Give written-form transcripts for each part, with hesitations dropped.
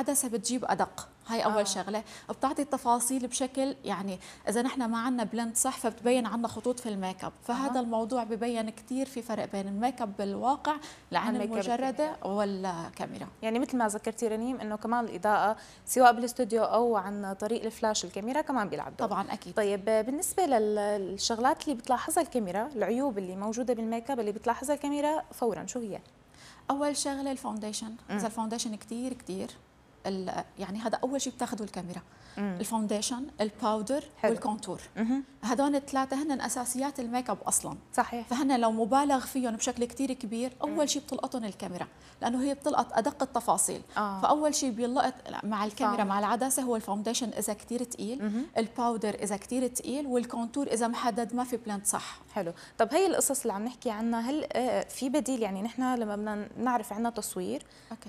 العدسه بتجيب ادق، هاي اول شغله، بتعطي التفاصيل بشكل يعني اذا نحن ما عندنا بلند صح فبتبين عندنا خطوط في الميك اب، فهذا الموضوع ببين كثير في فرق بين الميك اب بالواقع العين المجرده والكاميرا. يعني مثل ما ذكرتي رنيم انه كمان الاضاءه سواء بالاستوديو او عن طريق الفلاش الكاميرا كمان بيلعب دور. طبعا اكيد. طيب بالنسبه للشغلات اللي بتلاحظها الكاميرا، العيوب اللي موجوده بالميك اب اللي بتلاحظها الكاميرا فورا شو هي؟ اول شغله الفاونديشن، اذا الفاونديشن كثير يعني هذا اول شيء بتاخذه الكاميرا. الفاونديشن، الباودر، والكونتور، هدول الثلاثه هن اساسيات الميك اب اصلا. صحيح. فهن لو مبالغ فيهم بشكل كثير كبير اول شيء بتلقطهم الكاميرا، لانه هي بتلقط ادق التفاصيل. فاول شيء بيلقط مع الكاميرا مع العدسه هو الفاونديشن اذا كثير ثقيل، الباودر اذا كثير ثقيل، والكونتور اذا محدد ما في بلند صح. حلو. طب هي القصص اللي عم نحكي عنها هل في بديل؟ يعني نحن لما بدنا نعرف عندنا تصوير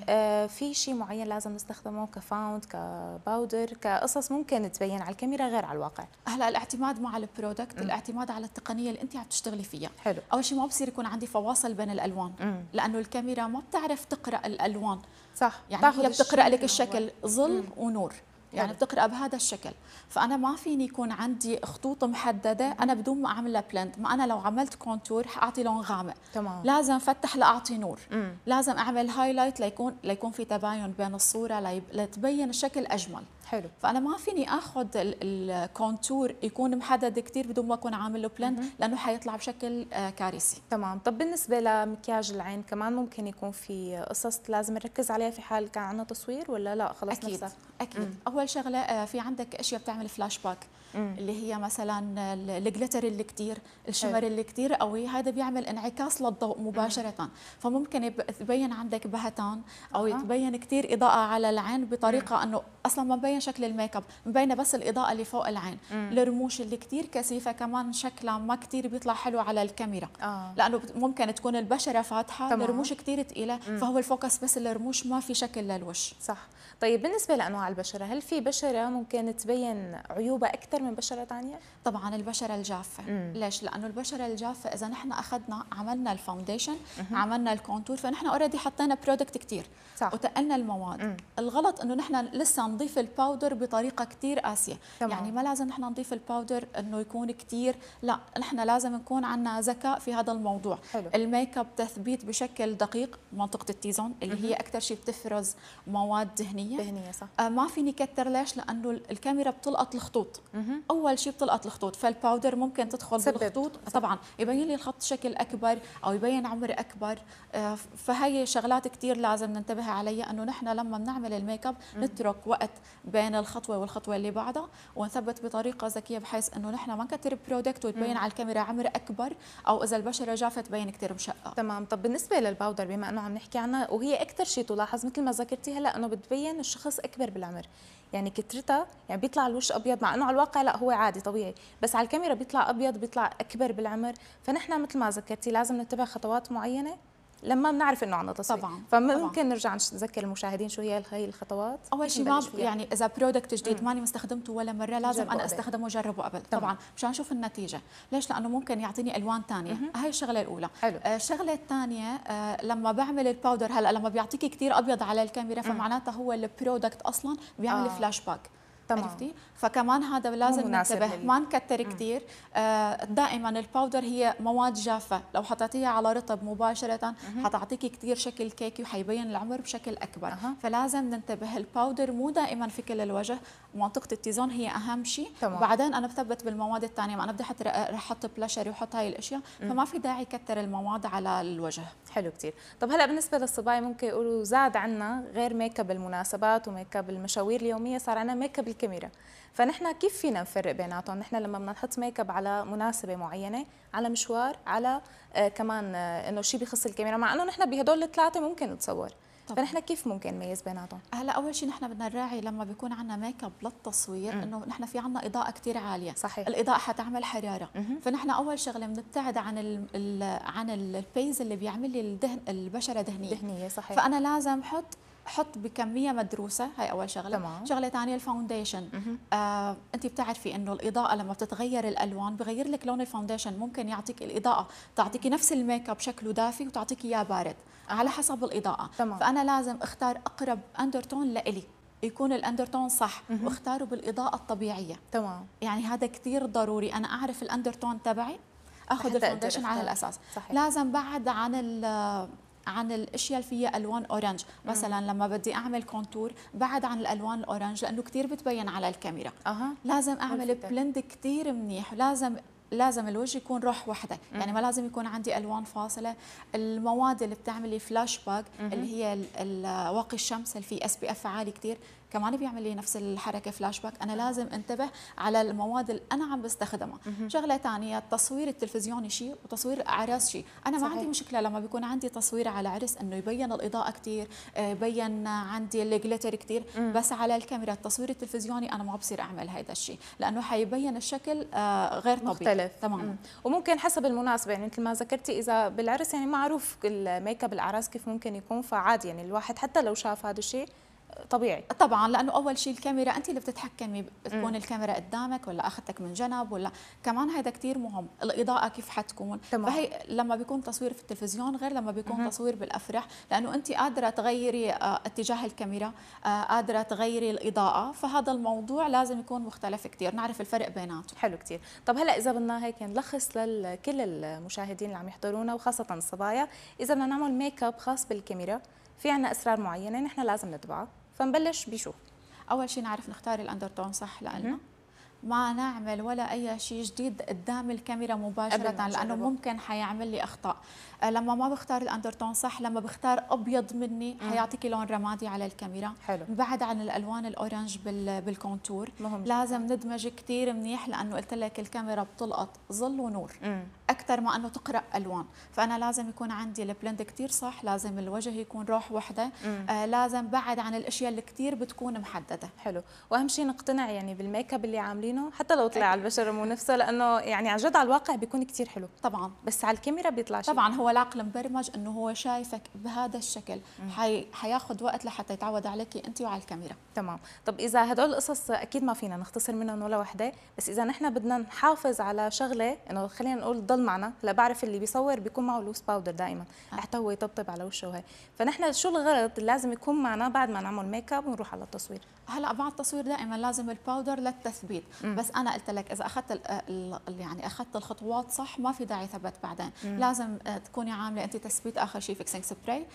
في شيء معين لازم نستخدمه كفاوند كباودر كقصص ممكن تبين على الكاميرا غير على الواقع؟ هلا الاعتماد مع البرودكت، الاعتماد على التقنيه اللي انت عم تشتغلي فيها. حلو. اول شيء ما بصير يكون عندي فواصل بين الالوان، لانه الكاميرا ما بتعرف تقرا الالوان. صح. يعني هي بتقرا لك الشكل ظل ونور، يعني بتقرا بهذا الشكل، فانا ما فيني يكون عندي خطوط محدده انا بدون ما اعمل لها بلند. ما انا لو عملت كونتور حاعطي لون غامق، تمام. لازم فتح لاعطي نور، لازم اعمل هايلايت ليكون في تباين بين الصوره لتبين الشكل اجمل. حلو. فانا ما فيني اخذ الكونتور يكون محدد كثير بدون ما اكون عامل له بلند، لانه حيطلع بشكل كارثي. تمام. طب بالنسبه لمكياج العين كمان ممكن يكون في قصص لازم نركز عليها في حال كان عندنا تصوير ولا لا خلص اكيد نفسها؟ اكيد. اول شغله في عندك اشياء بتعمل فلاش باك، اللي هي مثلا الجليتر اللي كثير، الشمر اللي كثير قوي، هذا بيعمل انعكاس للضوء مباشره، فممكن تبين عندك بهتان او تبين كثير اضاءه على العين بطريقه انه اصلا ما مبين شكل الميك اب، مبينه بس الاضاءه اللي فوق العين. الرموش اللي كثير كثيفه كمان شكلها ما كثير بيطلع حلو على الكاميرا، لانه ممكن تكون البشره فاتحه، الرموش كثير ثقيله، فهو الفوكس بس الرموش ما في شكل للوش. صح. طيب بالنسبه لانواع البشره، هل في بشره ممكن تبين عيوبها اكثر من بشره ثانيه؟ طبعا البشره الجافه. ليش؟ لانه البشره الجافه اذا نحن اخذنا عملنا الفاونديشن، عملنا الكونتور، فنحن اوريدي حطينا برودكت كثير وتقلنا المواد. الغلط انه نحن لسه نضيف الباودر بطريقه كثير قاسيه. يعني ما لازم نحن نضيف الباودر انه يكون كثير، لا نحن لازم نكون عندنا ذكاء في هذا الموضوع. حلو. الميك اب تثبيت بشكل دقيق، منطقه التيزون اللي هي اكثر شيء بتفرز مواد دهنيه صح. ما فيني كتر. ليش؟ لانه الكاميرا بتلقط الخطوط. اول شيء بتلقط الخطوط، فالباودر ممكن تدخل بالخطوط طبعا يبين لي الخط شكل اكبر او يبين عمر اكبر. فهي شغلات كثير لازم ننتبه عليها، انه نحن لما بنعمل الميك اب نترك وقت بين الخطوه والخطوه اللي بعدها، ونثبت بطريقه ذكيه بحيث انه نحن ما نكتر برودكت وتبين على الكاميرا عمر اكبر، او اذا البشره جافه تبين كثير مشقه. تمام. طب بالنسبه للباودر بما انه عم نحكي عنها وهي اكثر شيء تلاحظ مثل ما ذكرتي هلا انه بتبين الشخص اكبر بالعمر، يعني كترتها يعني بيطلع الوش ابيض، مع انه على الواقع لا هو عادي طبيعي، بس على الكاميرا بيطلع ابيض بيطلع اكبر بالعمر. فنحن مثل ما ذكرتي لازم نتبع خطوات معينه لما بنعرف انه عندنا تصوير. طبعا. فممكن نرجع نذكر المشاهدين شو هي الخطوات. اول شيء ما يعني اذا برودكت جديد ماني مستخدمته ولا مره لازم انا استخدمه وجربه قبل. طبعا مشان اشوف النتيجه. ليش؟ لانه ممكن يعطيني الوان ثانيه. هاي الشغله الاولى. حلو. الشغله الثانيه لما بعمل الباودر هلا لما بيعطيكي كثير ابيض على الكاميرا فمعناتها هو البرودكت اصلا بيعمل فلاش باك. عرفتي؟ فكمان هذا لازم ننتبه ما نكتر كثير. دائما الباودر هي مواد جافه، لو حطيتيها على رطب مباشره حتعطيكي كثير شكل كيكي وحيبين العمر بشكل اكبر. فلازم ننتبه، الباودر مو دائما في كل الوجه، منطقه التيزون هي اهم شيء، وبعدين انا بثبت بالمواد الثانيه. ما انا بدي رح احط بلاشر وحط هاي الاشياء، فما في داعي كتر المواد على الوجه. حلو كثير. طب هلا بالنسبه للصبايا ممكن يقولوا زاد عنا غير ميك اب المناسبات وميك اب المشاوير اليوميه، صار عنا ميك اب الكاميرا. فنحن كيف فينا نفرق بيناتهم؟ نحن لما بدنا نحط ميك اب على مناسبه معينه، على مشوار، على كمان انه شيء بخص الكاميرا، مع انه نحن بهدول الثلاثه ممكن نتصور. فنحن كيف ممكن نميز بيناتهم؟ هلا اول شيء نحن بدنا نراعي لما بيكون عندنا ميك اب للتصوير انه نحن في عندنا اضاءه كثير عاليه. صحيح. الاضاءه حتعمل حراره. فنحن اول شغله بنبتعد عن البيز اللي بيعمل لي البشره دهنيه. صحيح. فانا لازم حط بكميه مدروسه، هاي اول شغله. تمام. شغله ثانيه الفاونديشن. انت بتعرفي انه الاضاءه لما بتتغير الالوان بغير لك لون الفاونديشن، ممكن يعطيك الاضاءه تعطيكي نفس الميك اب شكله دافي وتعطيكي اياه بارد على حسب الاضاءه. تمام. فانا لازم اختار اقرب اندرتون لإلي. يكون الاندرتون صح واختاره بالاضاءه الطبيعيه. تمام. يعني هذا كثير ضروري، انا اعرف الاندرتون تبعي اخذ الفاونديشن على الاساس. صحيح. لازم بعد عن الاشياء اللي فيها الوان اورنج، مثلا لما بدي اعمل كونتور بعد عن الالوان الاورنج لانه كثير بتبين على الكاميرا. لازم اعمل بلند كثير منيح، لازم الوجه يكون روح وحده، يعني ما لازم يكون عندي الوان فاصله. المواد اللي بتعملي فلاش باك اللي هي واقي الشمس اللي فيه SPF عالي كثير كمان بيعمل لي نفس الحركه فلاش باك. انا لازم انتبه على المواد اللي انا عم بستخدمها. شغله ثانيه، التصوير التلفزيوني شيء وتصوير الاعراس شيء. انا ما عندي مشكله لما بيكون عندي تصوير على عرس انه يبين الاضاءه كثير، يبين عندي الجليتر كثير، بس على الكاميرا التصوير التلفزيوني انا ما بصير اعمل هذا الشيء لانه حيبين الشكل غير طبيعي مختلف تماما. وممكن حسب المناسبه، يعني مثل ما ذكرتي اذا بالعرس يعني معروف الميك اب الاعراس كيف ممكن يكون، فعادي يعني الواحد حتى لو شاف هذا الشيء طبيعي. طبعا لانه اول شيء الكاميرا انت اللي بتتحكمي، تكون الكاميرا قدامك ولا اخذتك من جنب ولا، كمان هذا كثير مهم، الاضاءه كيف حتكون. فهي لما بيكون تصوير في التلفزيون غير لما بيكون تصوير بالافراح، لانه انت قادره تغيري اتجاه الكاميرا، قادره تغيري الاضاءه، فهذا الموضوع لازم يكون مختلف كثير، نعرف الفرق بيناتهم. حلو كثير. طب هلا اذا بدنا هيك نلخص لكل المشاهدين اللي عم يحضرونا وخاصه الصبايا، اذا بدنا نعمل ميك اب خاص بالكاميرا في عندنا اسرار معينه نحن لازم نتبعها، فنبلش بشو؟ اول شيء نعرف نختار الاندرتون صح لنا، ما نعمل ولا اي شيء جديد قدام الكاميرا مباشره لانه ممكن حيعمل لي اخطاء. لما ما بختار الاندرتون صح، لما بختار ابيض مني حيعطيكي لون رمادي على الكاميرا. حلو. بعد عن الالوان الاورنج بالكونتور لازم ندمج كثير منيح، لانه قلت لك الكاميرا بتلقط ظل ونور اكثر ما انه تقرا الوان، فانا لازم يكون عندي البلند كثير صح، لازم الوجه يكون روح وحده، لازم بعد عن الاشياء اللي كثير بتكون محدده. حلو. واهم شيء نقتنع يعني بالميك اب اللي عاملينه حتى لو طلع على البشره مو نفسه، لانه يعني عن جد على الواقع بيكون كثير حلو طبعا، بس على الكاميرا بيطلع شيء. طبعا هو العقل مبرمج انه هو شايفك بهذا الشكل، حياخذ وقت لحتى يتعود عليكي انت وعلى الكاميرا. تمام. طب اذا هدول القصص اكيد ما فينا نختصر منهم ولا وحده، بس اذا نحن بدنا نحافظ على شغله انه خلينا نقول ضل معنا، لا بعرف اللي بيصور بيكون معه لوس باودر دائما حتى هو يطبطب على وشه وهي، فنحن شو الغرض اللي لازم يكون معنا بعد ما نعمل ميك اب ونروح على التصوير؟ هلا بعد التصوير دائما لازم الباودر للتثبيت، بس انا قلت لك اذا اخذت يعني اخذت الخطوات صح ما في داعي ثبت بعدين. لازم تكوني عامله انت تثبيت اخر شيء فيكسينج سبراي،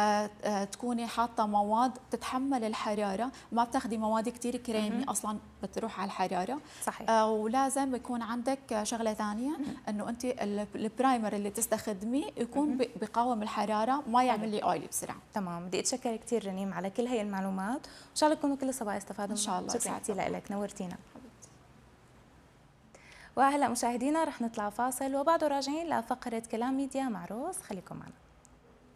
تكوني حاطه مواد تتحمل الحراره، ما بتاخذي مواد كثير كريمي اصلا بتروح على الحراره. صحيح. ولازم يكون عندك شغله ثانيه انه انت البرايمر اللي تستخدميه يكون بقاوم الحراره، ما يعمل لي اويلي بسرعه. تمام. بدي اتشكر كثير رنيم على كل هي المعلومات، وان شاء الله يكونوا كل الصبايا استفادوا. ان شاء الله. شكرا كثير لك، نورتينا. وهلا مشاهدينا رح نطلع فاصل وبعده راجعين لفقره كلام ميديا مع روز، خليكم معنا.